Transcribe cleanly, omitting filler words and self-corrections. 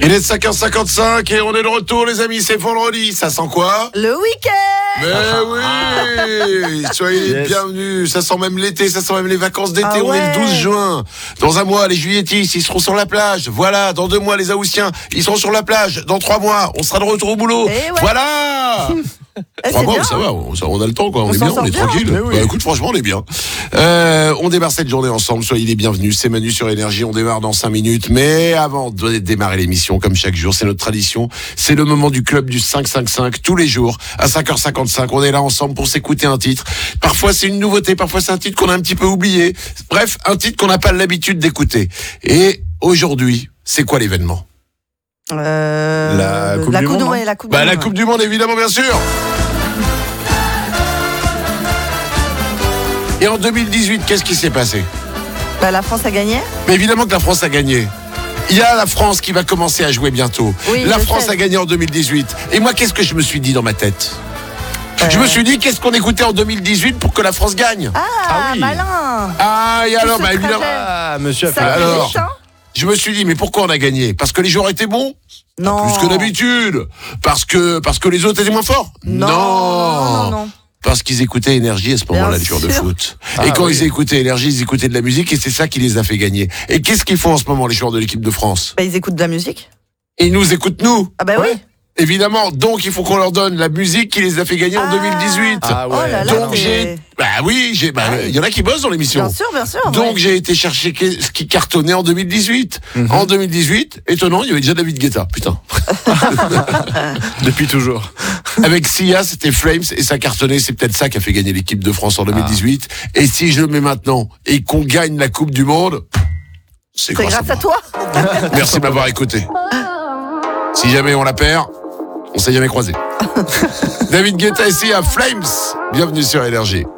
Il est 5h55 et on est de retour les amis, c'est vendredi, ça sent quoi? Le week-end. Mais oui, soyez les bienvenus, ça sent même l'été, ça sent même les vacances d'été, on est le 12 juin. Dans un mois, les juilletistes, ils seront sur la plage, voilà, dans 2 mois, les Haussiens, ils seront sur la plage, dans 3 mois, on sera de retour au boulot, voilà. 3 mois, ça va, on a le temps quoi, on est bien, on est tranquille. Oui. Bah écoute, franchement, on est bien. On démarre cette journée ensemble, soyez les bienvenus, c'est Manu sur Énergie, on démarre dans 5 minutes. Mais avant de démarrer l'émission, comme chaque jour, c'est notre tradition, c'est le moment du club du 555, tous les jours, à 5h55, on est là ensemble pour s'écouter un titre. Parfois c'est une nouveauté, parfois c'est un titre qu'on a un petit peu oublié. Bref, un titre qu'on n'a pas l'habitude d'écouter. Et aujourd'hui, c'est quoi l'événement ? La Coupe du Monde. La Coupe du Monde, évidemment, bien sûr. Et en 2018, qu'est-ce qui s'est passé ? La France a gagné. Mais évidemment que la France a gagné. Il y a la France qui va commencer à jouer bientôt. Oui, la France a gagné en 2018. Et moi, qu'est-ce que je me suis dit dans ma tête ? Je me suis dit, qu'est-ce qu'on écoutait en 2018 pour que la France gagne ? Ah oui. Malin. Ah, et alors, évidemment. Ah, monsieur a fait alors, je me suis dit, mais pourquoi on a gagné ? Parce que les joueurs étaient bons ? Non. Plus que d'habitude. Parce que les autres étaient moins forts ? Non. Parce qu'ils écoutaient Énergie à ce moment-là, les joueurs de foot. Et quand ils écoutaient Énergie, ils écoutaient de la musique et c'est ça qui les a fait gagner. Et qu'est-ce qu'ils font en ce moment, les joueurs de l'équipe de France ? Ils écoutent de la musique. Et ils nous écoutent, nous. Ah oui. Évidemment, donc il faut qu'on leur donne la musique qui les a fait gagner en 2018. Ah ouais. Oh là là, donc il y en a qui bossent dans l'émission. Bien sûr. Donc j'ai été chercher ce qui cartonnait en 2018. En 2018, étonnant, il y avait déjà David Guetta, putain. Depuis toujours. Avec Sia, c'était Flames et ça cartonnait, c'est peut-être ça qui a fait gagner l'équipe de France en 2018. Et si je le mets maintenant et qu'on gagne la Coupe du Monde, c'est grâce à toi. Merci de m'avoir écouté. Si jamais on la perd, on s'est jamais croisé. David Guetta ici à Flames. Bienvenue sur Énergie.